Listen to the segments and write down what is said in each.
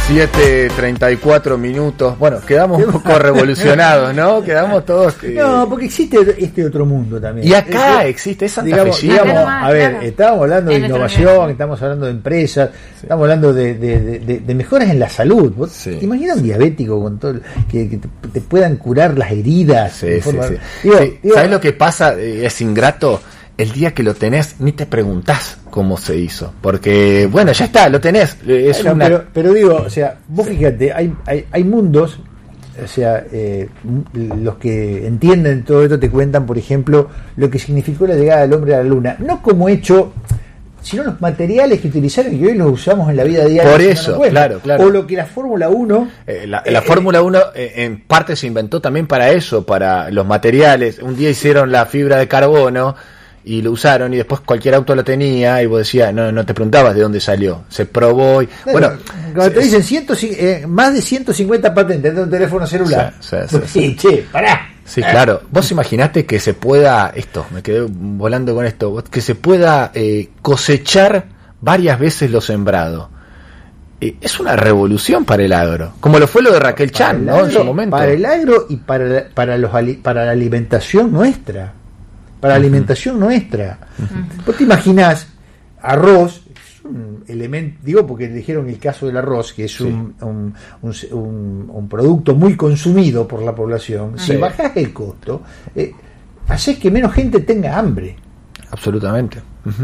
7:34 minutos. Bueno, quedamos un poco revolucionados, ¿no? Quedamos todos... No, porque existe este otro mundo también. Y acá existe, es santafesino. A ver, estábamos hablando de innovación, estamos hablando de empresas, estamos hablando de mejoras en la salud. ¿Vos te imaginas un diabético con todo que te puedan curar las heridas? ¿Sabés lo que pasa? Es ingrato. El día que lo tenés, ni te preguntás cómo se hizo. Porque, bueno, ya está, lo tenés. Pero digo, o sea, vos fíjate, hay mundos, o sea, los que entienden todo esto te cuentan, por ejemplo, lo que significó la llegada del hombre a la luna. No como hecho, sino los materiales que utilizaron y que hoy los usamos en la vida diaria. Por eso, claro. O lo que la Fórmula 1... La Fórmula 1 en parte se inventó también para eso, para los materiales. Un día hicieron la fibra de carbono y lo usaron, y después cualquier auto lo tenía, y vos decías, no te preguntabas de dónde salió, se probó. Bueno, cuando te dicen más de 150 patentes de un teléfono celular, pará. Sí, claro. Vos imaginate que se pueda, me quedé volando con esto, que se pueda cosechar varias veces lo sembrado. Es una revolución para el agro, como lo fue lo de Raquel Chan, ¿no? En su momento. Para el agro y para la alimentación nuestra. Para la alimentación nuestra. Vos te imaginás arroz, es un elemento, digo porque dijeron el caso del arroz, que es un producto muy consumido por la población. Si bajás el costo, haces que menos gente tenga hambre. Absolutamente.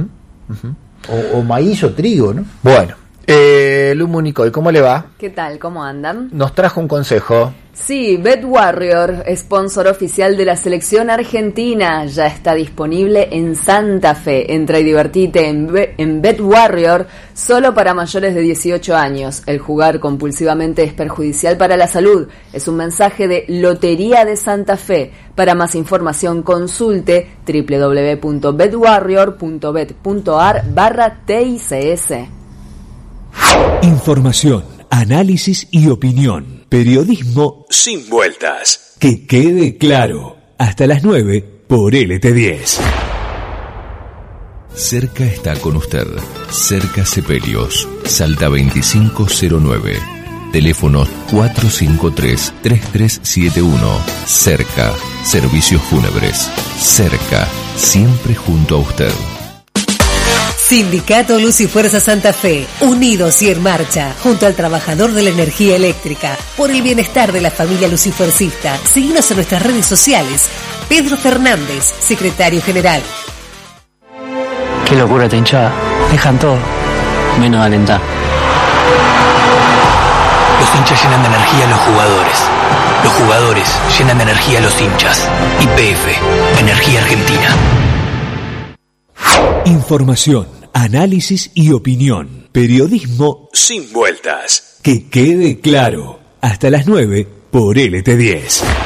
O maíz o trigo, ¿no? Bueno, Lumu Nicoy, ¿cómo le va? ¿Qué tal? ¿Cómo andan? Nos trajo un consejo. Sí, BetWarrior, sponsor oficial de la selección argentina, ya está disponible en Santa Fe. Entra y divertite en BetWarrior, solo para mayores de 18 años. El jugar compulsivamente es perjudicial para la salud. Es un mensaje de Lotería de Santa Fe. Para más información consulte www.betwarrior.bet.ar/TICS. Información, análisis y opinión. Periodismo sin vueltas. Que quede claro. Hasta las 9 por LT10. Cerca está con usted. Cerca Sepelios. Salta 2509. Teléfono 453-3371. Cerca. Servicios fúnebres. Cerca. Siempre junto a usted. Sindicato Luz y Fuerza Santa Fe, unidos y en marcha, junto al trabajador de la energía eléctrica, por el bienestar de la familia lucifercista. Síguenos en nuestras redes sociales. Pedro Fernández, secretario general. Qué locura esta hinchada. Dejan todo, menos alentar. Los hinchas llenan de energía a los jugadores. Los jugadores llenan de energía a los hinchas. YPF, Energía Argentina. Información, análisis y opinión. Periodismo sin vueltas. Que quede claro. Hasta las 9 por LT10.